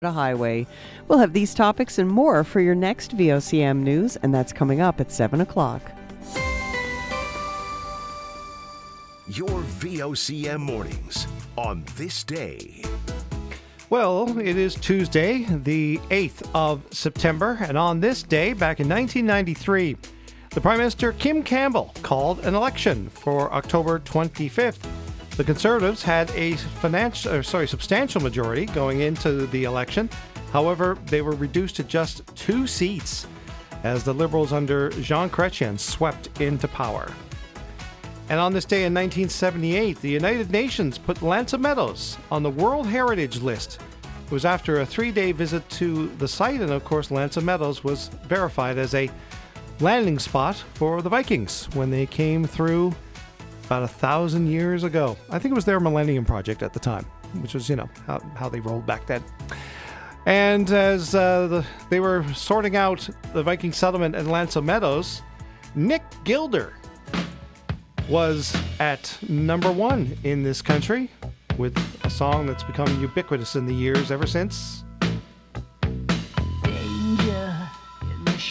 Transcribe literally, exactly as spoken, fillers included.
Highway. We'll have these topics and more for your next V O C M news, and that's coming up at seven o'clock. Your V O C M mornings on this day. Well, it is Tuesday, the eighth of September, and on this day, back in nineteen ninety-three, the Prime Minister Kim Campbell called an election for October twenty-fifth. The Conservatives had a financial, or sorry, substantial majority going into the election. However, they were reduced to just two seats as the Liberals under Jean Chrétien swept into power. And on this day in nineteen seventy-eight, the United Nations put L'Anse aux Meadows on the World Heritage List. It was after a three-day visit to the site, and of course, L'Anse aux Meadows was verified as a landing spot for the Vikings when they came through about a thousand years ago. I think it was their Millennium Project at the time, which was, you know, how, how they rolled back then. And as uh, the, they were sorting out the Viking settlement at L'Anse aux Meadows, Nick Gilder was at number one in this country with a song that's become ubiquitous in the years ever since.